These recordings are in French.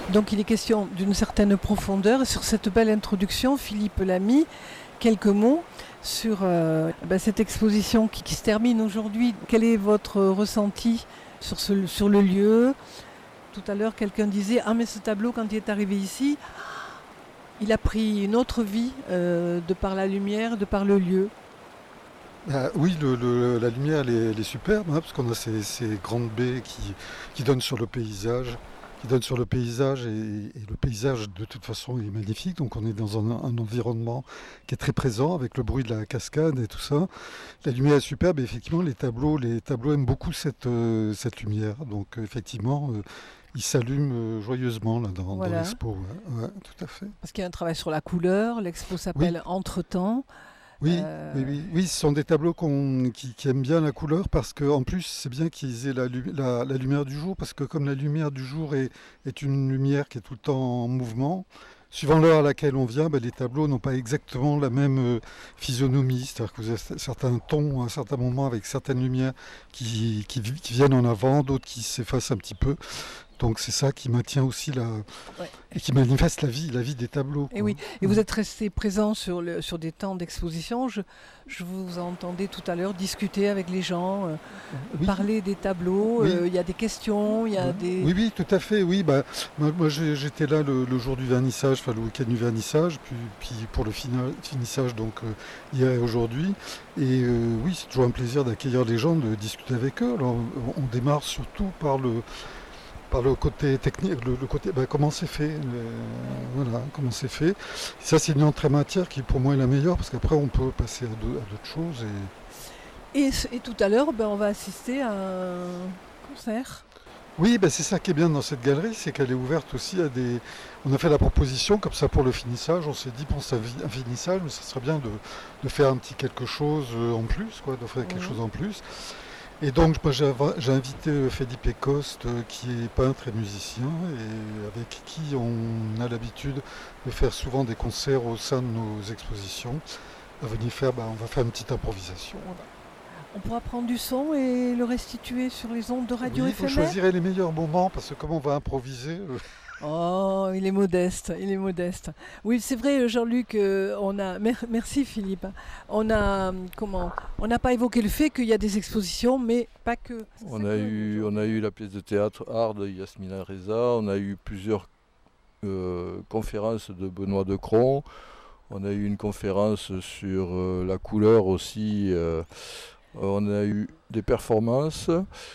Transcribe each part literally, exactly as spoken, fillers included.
Donc il est question d'une certaine profondeur. Et sur cette belle introduction, Philippe Lamy, quelques mots sur euh, ben, cette exposition qui, qui se termine aujourd'hui. Quel est votre ressenti sur, ce, sur le lieu ? Tout à l'heure, quelqu'un disait « Ah, mais ce tableau, quand il est arrivé ici, il a pris une autre vie euh, de par la lumière, de par le lieu. » Ah, oui, le, le, la lumière, elle est, elle est superbe, hein, parce qu'on a ces, ces grandes baies qui, qui donnent sur le paysage, qui donnent sur le paysage, et, et le paysage, de toute façon, est magnifique. Donc on est dans un, un environnement qui est très présent, avec le bruit de la cascade et tout ça. La lumière est superbe, et effectivement, les tableaux, les tableaux aiment beaucoup cette, euh, cette lumière. Donc effectivement, euh, ils s'allument euh, joyeusement là, dans, Voilà. dans l'expo. Ouais, ouais, tout à fait. Parce qu'il y a un travail sur la couleur, l'expo s'appelle Oui. Entre-temps. Oui, Euh, oui, oui, oui, ce sont des tableaux qu'on- qui, qui aiment bien la couleur parce qu'en plus c'est bien qu'ils aient la, lu- la- la lumière du jour parce que comme la lumière du jour est, est une lumière qui est tout le temps en mouvement, suivant l'heure à laquelle on vient, ben, les tableaux n'ont pas exactement la même euh, physionomie, c'est-à-dire que vous avez certains tons à un certain moment avec certaines lumières qui, qui, qui viennent en avant, d'autres qui s'effacent un petit peu. Donc c'est ça qui maintient aussi la ouais. et qui manifeste la vie, la vie des tableaux. Et quoi. oui, et vous êtes resté présent sur, le, sur des temps d'exposition. Je, je vous entendais tout à l'heure discuter avec les gens, euh, Oui. parler des tableaux. Il Oui. euh, y a des questions, il y a Oui, des... oui, oui, tout à fait. Oui, bah, moi, moi, j'ai- j'étais là le, le jour du vernissage, enfin le week-end du vernissage, puis, puis pour le fina- finissage donc euh, hier et aujourd'hui. Et euh, oui, c'est toujours un plaisir d'accueillir les gens, de discuter avec eux. Alors, on, on démarre surtout par le par le côté technique, le, le côté bah, comment c'est fait, euh, voilà, comment c'est fait. Ça, c'est une entrée matière qui pour moi est la meilleure parce qu'après on peut passer à de- à d'autres choses. Et... Et, et tout à l'heure, ben, on va assister à un concert. Oui, ben c'est ça qui est bien dans cette galerie, c'est qu'elle est ouverte aussi à des... On a fait la proposition comme ça pour le finissage, on s'est dit bon c'est un finissage, mais ça serait bien de, de faire un petit quelque chose en plus, quoi, de faire quelque Mhm. chose en plus. Et donc moi, j'ai inv- j'ai invité Felipe Coste qui est peintre et musicien et avec qui on a l'habitude de faire souvent des concerts au sein de nos expositions. À venir faire, ben, on va faire une petite improvisation. Voilà. On pourra prendre du son et le restituer sur les ondes de radio Oui, vous éphémère. choisirez les meilleurs moments parce que comme on va improviser... euh, Oh, il est modeste, il est modeste. Oui, c'est vrai, Jean-Luc, euh, on a... mer- merci Philippe. On a, hum, comment On n'a pas évoqué le fait qu'il y a des expositions, mais pas que. C'est On ça a, que- eu, on a eu la pièce de théâtre Art de Yasmina Reza, on a eu plusieurs euh, conférences de Benoît Decron, on a eu une conférence sur euh, la couleur aussi, euh, on a eu des performances,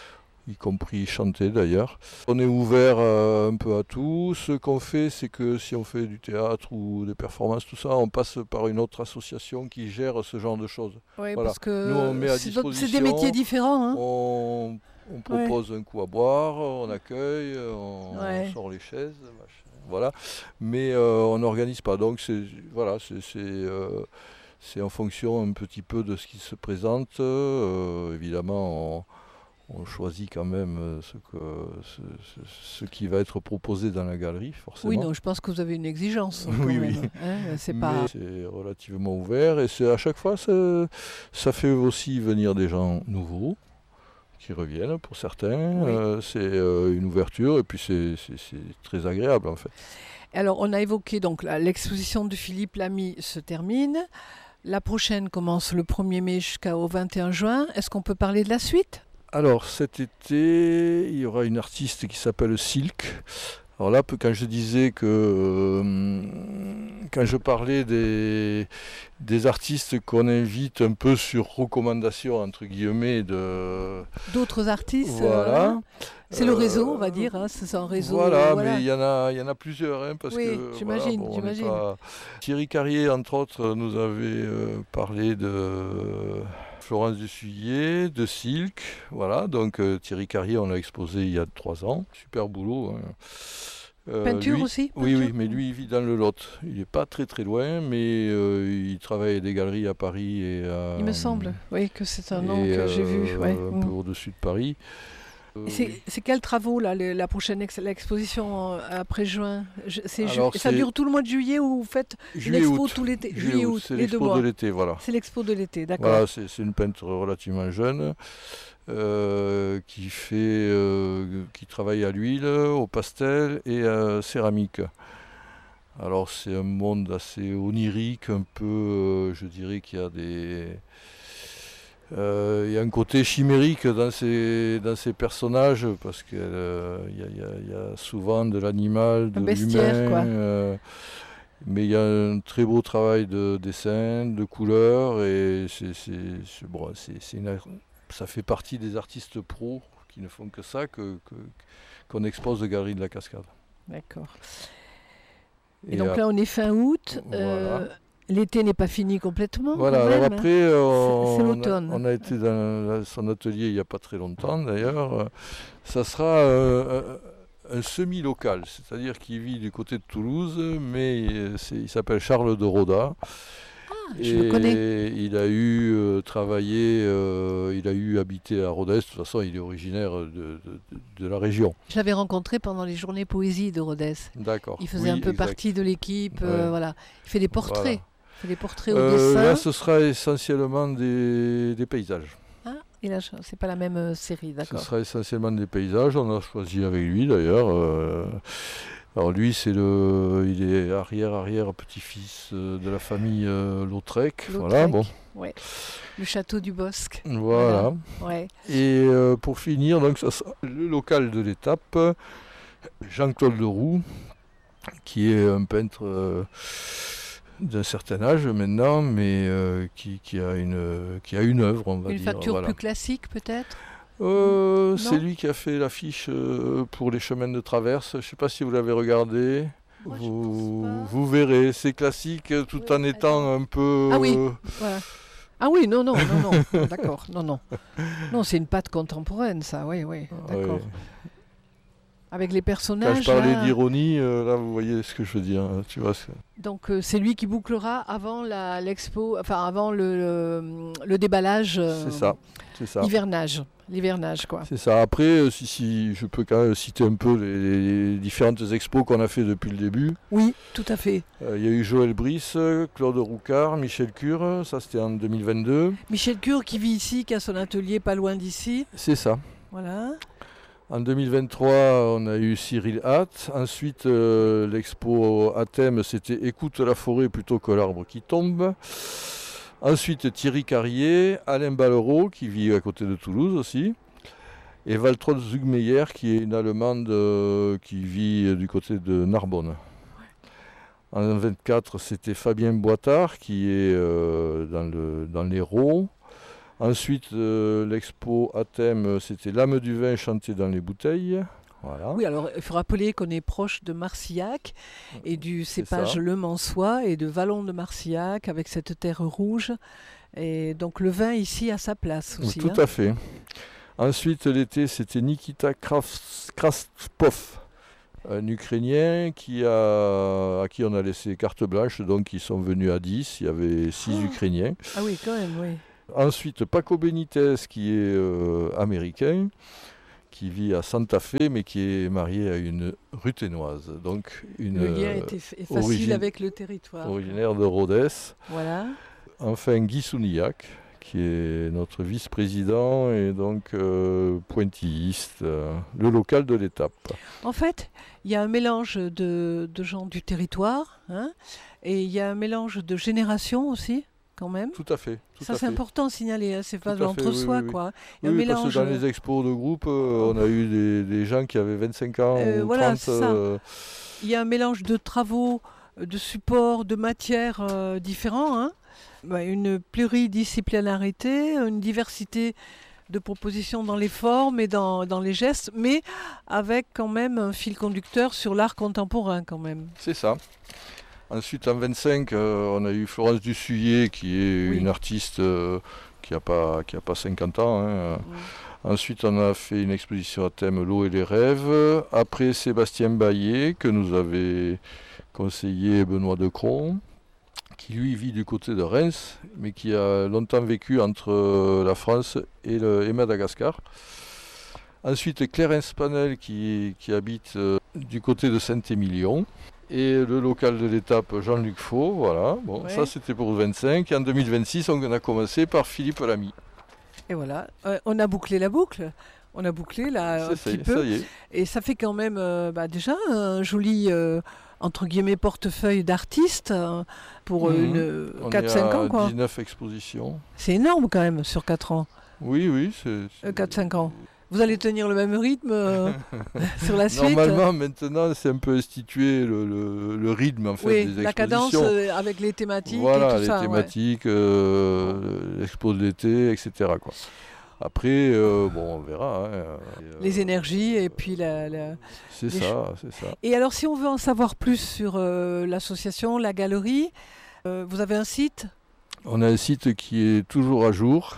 y compris chanter d'ailleurs. On est ouvert euh, un peu à tout. Ce qu'on fait, c'est que si on fait du théâtre ou des performances, tout ça, on passe par une autre association qui gère ce genre de choses. Oui, Voilà. parce que Nous, on met à c'est, d'autres- c'est des disposition, métiers différents. Hein. On, on propose un coup à boire, on accueille, on Ouais. sort les chaises, machin, voilà. Mais euh, on n'organise pas. Donc c'est voilà, c'est c'est, euh, c'est en fonction un petit peu de ce qui se présente. Euh, évidemment, on, on choisit quand même ce, que, ce, ce, ce qui va être proposé dans la galerie, forcément. Oui, non, je pense que vous avez une exigence. Quand Oui, même, oui. hein, c'est Mais pas... c'est relativement ouvert et c'est à chaque fois ça, ça fait aussi venir des gens nouveaux qui reviennent pour certains. Oui. Euh, c'est euh, une ouverture et puis c'est, c'est, c'est très agréable en fait. Alors, on a évoqué donc la- l'exposition de Philippe Lamy se termine. La prochaine commence le premier mai jusqu'au vingt et un juin. Est-ce qu'on peut parler de la suite ? Alors cet été, il y aura une artiste qui s'appelle Silk. Alors là, quand je disais que, euh, quand je parlais des, des artistes qu'on invite un peu sur recommandation, entre guillemets, de... D'autres artistes Voilà. euh, C'est le Euh, réseau, on va dire. Hein, c'est un réseau. Voilà, voilà. mais il y en a, il y en a plusieurs, hein, parce Oui, que j'imagine, voilà, bon, on n'est j'imagine. pas- Thierry Carrier, entre autres, nous avait euh, parlé de Florence Dussuyer, de Silk, voilà. Donc euh, Thierry Carrier, on l'a exposé il y a trois ans, super boulot. Hein. Euh, Peinture lui- aussi Oui, peinture oui, mais lui, il vit dans le Lot. Il n'est pas très très loin, mais euh, il travaille à des galeries à Paris et à, Il me semble, oui, que c'est un nom et, que j'ai vu. euh, Ouais. un Mm. peu au-dessus de Paris. Euh, C'est oui. c'est quels travaux là, le- la prochaine ex- l'exposition euh, après juin? Je- c'est ju- Alors, Ça c'est dure tout le mois de juillet ou vous faites une juillet expo août. tout l'été? Juillet Juillet août, août, c'est les deux l'expo de mois. l'été, voilà. C'est l'expo de l'été, d'accord. Voilà, c'est c'est une peintre relativement jeune euh, qui fait, euh, qui travaille à l'huile, au pastel et à céramique. Alors c'est un monde assez onirique, un peu, euh, je dirais qu'il y a des, euh, il y a un côté chimérique dans ces, dans ces personnages parce qu'il euh, y, a- il y a- il y a souvent de l'animal, de Un bestiaire, quoi. l'humain. euh, mais il y a un très beau travail de dessin, de couleurs et c'est, c'est- c'est- bon, c'est- c'est une ar- ça fait partie des artistes pros qui ne font que ça, que, que- qu'on expose aux Galeries de la Cascade. D'accord. Et Et donc ap- là, on est fin août. euh, Voilà. L'été n'est pas fini complètement. Voilà, quand alors même, hein. après, euh, c'est on, a, l'automne. on a été dans la- son atelier il n'y a pas très longtemps d'ailleurs. Euh, Ça sera euh, un, un semi-local, c'est-à-dire qu'il vit du côté de Toulouse, mais euh, c'est- il s'appelle Charles de Roda. Je le connais. Il a eu euh, travaillé, euh, il a eu habité à Rodez. De toute façon, il est originaire de, de- de- de la région. Je l'avais rencontré pendant les journées poésie de Rodez. D'accord. Il faisait Oui, un peu exact. partie de l'équipe. euh, Ouais. voilà. Il fait des portraits. Voilà. Il fait des portraits au Euh, dessin. là, ce sera essentiellement des, des paysages. Ah, et là, je- c'est pas la même euh, série, Ce d'accord. sera essentiellement des paysages. On a choisi avec lui d'ailleurs. euh, Alors lui, c'est le, il est arrière arrière petit-fils euh, de la famille euh, Lautrec. Voilà, Lautrec. bon, Ouais. Le château du Bosque. voilà. Ouais. Et euh, pour finir, donc ça sera le local de l'étape, Jean-Claude Leroux, qui est un peintre euh, d'un certain âge maintenant, mais euh, qui, qui a une qui a une œuvre, on va Une dire. facture voilà. plus classique peut-être. Euh, c'est Non lui qui a fait l'affiche euh, pour les chemins de traverse. Je ne sais pas si vous l'avez regardé. Moi, je vous, pense pas. vous verrez, c'est classique euh, tout Oui, en étant un peu. Ah oui. euh, Voilà. Ah oui, non, non, non, non. D'accord, non, non. Non, c'est une patte contemporaine, ça, oui, oui, d'accord. ouais. Avec les Quand personnages. je parlais là, d'ironie, euh, là vous voyez ce que je veux dire. hein, Tu vois, c'est- Donc euh, c'est lui qui bouclera avant la- l'expo, enfin avant le, le, le déballage. euh, c'est ça. C'est ça. Hivernage, l'hivernage quoi. C'est ça. Après, euh, si, si je peux quand même citer un peu les, les différentes expos qu'on a fait depuis le début. Oui, tout à fait. Euh, Il y a eu Joël Brice, Claude Roucard, Michel Cure, ça c'était en deux mille vingt-deux. Michel Cure qui vit ici, qui a son atelier pas loin d'ici. C'est ça. Voilà. En deux mille vingt-trois, on a eu Cyril Hatt. Ensuite, euh, l'expo à thème, c'était Écoute la forêt plutôt que l'arbre qui tombe. Ensuite, Thierry Carrier, Alain Ballereau, qui vit à côté de Toulouse aussi. Et Waltraud Zugmeyer, qui est une Allemande euh, qui vit du côté de Narbonne. En deux mille vingt-quatre, c'était Fabien Boitard, qui est euh, dans, le, dans l'Hérault. Ensuite, euh, l'expo à thème, c'était L'âme du vin chantée dans les bouteilles. Voilà. Oui, alors il faut rappeler qu'on est proche de Marcillac et du C'est cépage ça. Le Mansois et de Vallon de Marcillac avec cette terre rouge. Et donc le vin ici a sa place Oui, aussi. tout hein. à fait. Ensuite, l'été, c'était Nikita Kras- Kraspov, un Ukrainien qui a, à qui on a laissé carte blanche, donc ils sont venus à dix, il y avait six Oh. Ukrainiens. Ah oui, quand même, oui. Ensuite, Paco Benitez, qui est euh, américain, qui vit à Santa Fe, mais qui est marié à une ruthénoise, donc une Le lien euh, était f- est facile origine- avec le territoire. originaire de Rodez. Voilà. Enfin, Guy Sounillac, qui est notre vice-président et donc euh, pointilliste, euh, le local de l'étape. En fait, il y a un mélange de, de gens du territoire, hein, et il y a un mélange de générations aussi, quand même. Tout à fait. Tout Ça, à c'est fait. important à signaler, hein, c'est pas Tout de à fait, l'entre-soi, oui, oui, oui. quoi. Il y a un Oui, parce mélange. que dans les expos de groupe, euh, on a eu des, des gens qui avaient vingt-cinq ans Euh, ou voilà, trente. c'est ça. euh, Il y a un mélange de travaux, de supports, de matières euh, différents, hein. Bah, une pluridisciplinarité, une diversité de propositions dans les formes et dans, dans les gestes, mais avec quand même un fil conducteur sur l'art contemporain quand même. C'est ça. Ensuite, en vingt-cinq, euh, on a eu Florence Dussuyer, qui est Oui. une artiste euh, qui n'a pas, qui a pas cinquante ans. hein. Ensuite, on a fait une exposition à thème L'eau et les rêves. Après, Sébastien Baillet, que nous avait conseillé Benoît Decron, qui lui vit du côté de Reims, mais qui a longtemps vécu entre euh, la France et, le, et Madagascar. Ensuite, Clarence Panel qui, qui habite euh, du côté de Saint-Émilion. Et le local de l'étape, Jean-Luc Faux, voilà. Bon, ouais. Ça c'était pour le vingt-cinq. Et en deux mille vingt-six, on a commencé par Philippe Lamy. Et voilà, euh, on a bouclé la boucle. On a boucllé là un ça, petit peu. Ça y est. Et ça fait quand même euh, bah, déjà un joli, euh, entre guillemets, portefeuille d'artistes euh, pour mmh. une quatre cinq ans. Quoi. dix-neuf expositions. C'est énorme quand même sur quatre ans. Oui, oui. C'est, c'est... Euh, quatre cinq ans. Vous allez tenir le même rythme euh, sur la suite? Normalement, maintenant, c'est un peu institué le, le, le rythme en fait, oui, des expositions. La cadence euh, avec les thématiques voilà, et tout les ça. les thématiques, ouais. euh, l'expo de l'été, et cetera. Quoi. Après, euh, bon, on verra. Hein, les euh, énergies et puis la... la c'est ça, ch- c'est ça. Et alors, si on veut en savoir plus sur euh, l'association, la galerie, euh, vous avez un site? On a un site qui est toujours à jour.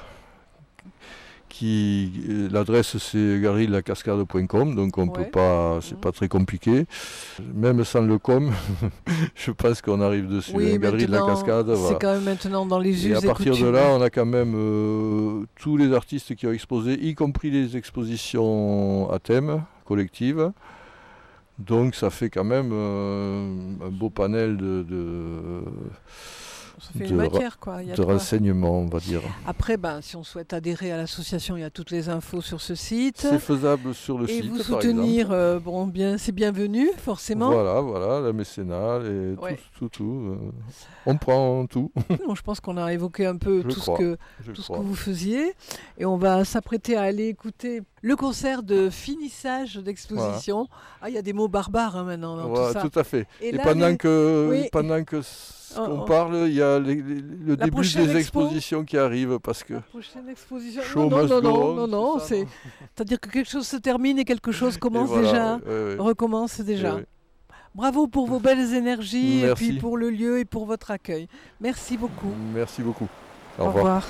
Qui, l'adresse c'est galerie de la cascade point com, donc on ouais. peut pas, c'est mmh. pas très compliqué. Même sans le com, je pense qu'on arrive dessus. Oui, la galerie de la cascade. C'est voilà. quand même maintenant dans les us et à partir de là, on a quand même euh, tous les artistes qui ont exposé, y compris les expositions à thème collectives. Donc ça fait quand même euh, un beau panel de, de ça fait une matière, quoi. Il y a de renseignements, on va dire. Après, ben, si on souhaite adhérer à l'association, il y a toutes les infos sur ce site. C'est faisable sur le et site, vous soutenir, euh, bon, bien, c'est bienvenu, forcément. Voilà, voilà, la mécénat, et ouais. tout, tout, tout. Euh, on prend tout. Non, je pense qu'on a évoqué un peu je tout, crois, ce que, tout ce que vous faisiez. Et on va s'apprêter à aller écouter le concert de finissage d'exposition. Voilà. Ah, il y a des mots barbares hein, maintenant dans voilà, tout ça. Tout à fait. Et, et là, pendant, les... que, oui. pendant que ce oh, qu'on oh. parle, il y a les, les, le la début des expo. expositions qui arrivent parce que... La prochaine exposition Show non, non, must non, go non, on, non, non, c'est, c'est... ça, non c'est-à-dire que quelque chose se termine et quelque chose commence voilà, déjà, ouais, ouais, ouais. recommence déjà. Ouais, ouais. Bravo pour vos belles énergies Merci. et puis pour le lieu et pour votre accueil. Merci beaucoup. Merci beaucoup. Au, Au revoir. revoir.